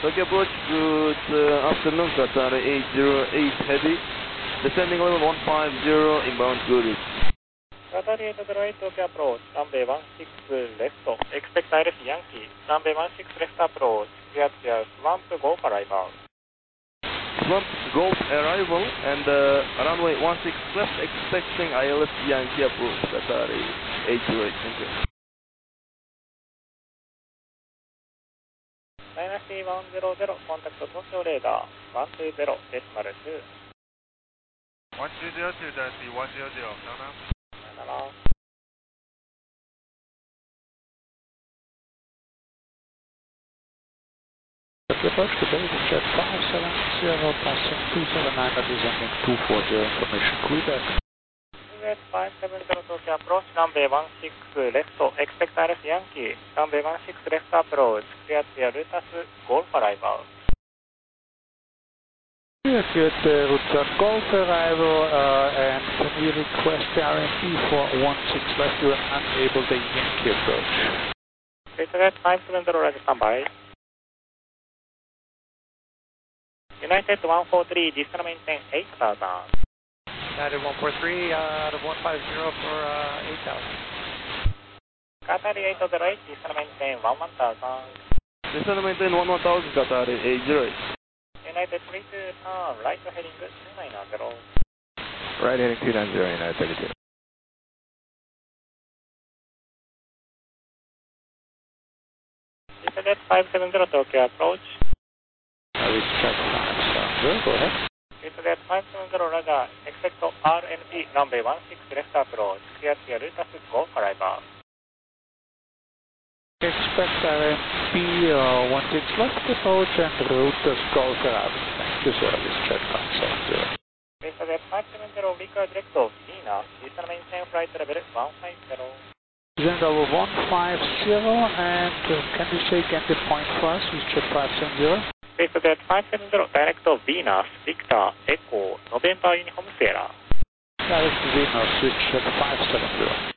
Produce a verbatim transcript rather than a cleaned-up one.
Tokyo approach, good uh, afternoon, Qatar eight zero eight heavy. Descending level one five zero, inbound good. Qatar eight zero eight Tokyo approach, runway one six left. Expect I R F Yankee, runway one six left approach, clear clear, swamp Golf arrival. Swamp Golf arrival and uh, runway one six left, expecting I L S Yankee approach, Qatar eight zero eight, thank you. Dynasty one zero zero, contact Tokyo radar, one two zero, decimal two. one two zero two, Dynasty one zero zero, down now. Hello. Approach to base jet five seven zero, passing two seven nine, descending two four zero, information Quebec. Jet five seven zero Tokyo approach, runway one six left, expect I R F Yankee, runway one six left approach, clear clear, Lutas Golf arrival. Clear clear, Lutas Golf arrival, uh, and can you request the R M P for one six left, you are unable the Yankee approach. Jet five seven zero, ready standby. United one four three, distal maintain eight thousand. United one four three, uh, out of one five zero for uh, eight thousand. Qatar eight zero eight, distal maintain one one thousand. Descend maintain one one thousand, Qatar eight zero eight. United three two, turn right heading two nine zero. Right heading two nine zero, United thirty-two. Jet five seven zero Tokyo approach. I will check five seven zero, go ahead. Jet five seven zero radar, expect R N P, runway one six left approach, clear clear, Lutas Golf arrival. Expect R M P uh, one six left approach and Lutas Golf arrival. Thank you, service check five seven zero. Jet five seven zero, weaker direct of Venus, distal maintain flight level one five zero. Descend over one five zero, and uh, can you say again the point for us, with check five seven zero? Jet five seven zero, direct of Venus, Victor, Echo, November Uniform Sierra. Direct Venus, switch check five seven zero.